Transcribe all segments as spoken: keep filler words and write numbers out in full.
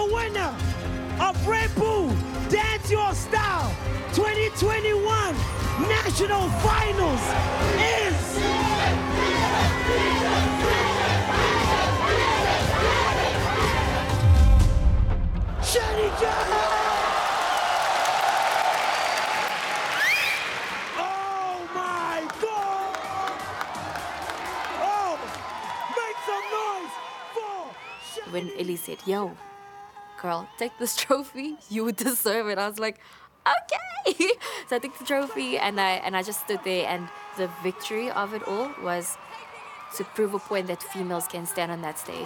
winner of Red Bull Dance Your Style twenty twenty-one National Finals is... Shani J! Oh my God! Oh, make some noise for Shani. When Ellie said, yo, girl, take this trophy, you would deserve it. I was like, okay. So I took the trophy and I and I just stood there, and the victory of it all was to prove a point that females can stand on that stage.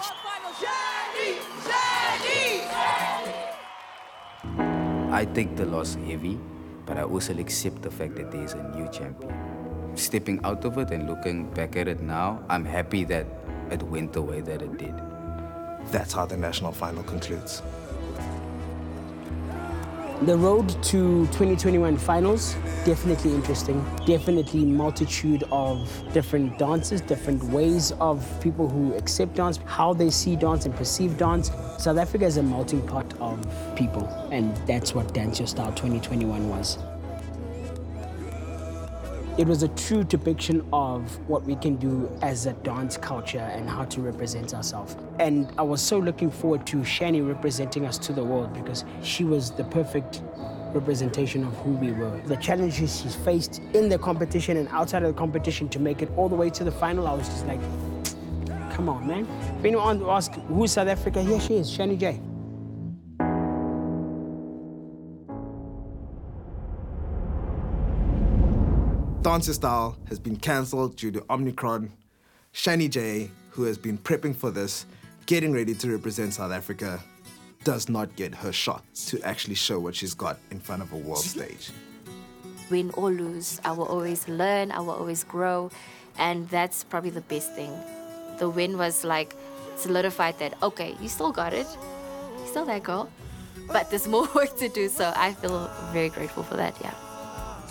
I take the loss heavy, but I also accept the fact that there is a new champion. Stepping out of it and looking back at it now, I'm happy that it went the way that it did. That's how the national final concludes. The road to twenty twenty-one finals, definitely interesting. Definitely multitude of different dances, different ways of people who accept dance, how they see dance and perceive dance. South Africa is a melting pot of people, and that's what Dance Your Style twenty twenty-one was. It was a true depiction of what we can do as a dance culture and how to represent ourselves. And I was so looking forward to Shani representing us to the world, because she was the perfect representation of who we were. The challenges she's faced in the competition and outside of the competition to make it all the way to the final, I was just like, come on, man. If anyone asks who's South Africa, here she is, Shani J. Dance Your Style has been cancelled due to Omicron. Shani J, who has been prepping for this, getting ready to represent South Africa, does not get her shot to actually show what she's got in front of a world stage. Win or lose, I will always learn, I will always grow, and that's probably the best thing. The win was like solidified that, okay, you still got it, you're still that girl, but there's more work to do, so I feel very grateful for that, yeah.